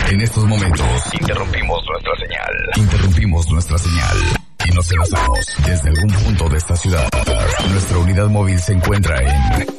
En estos momentos interrumpimos nuestra señal y nos enlazamos desde algún punto de esta ciudad. Nuestra unidad móvil se encuentra en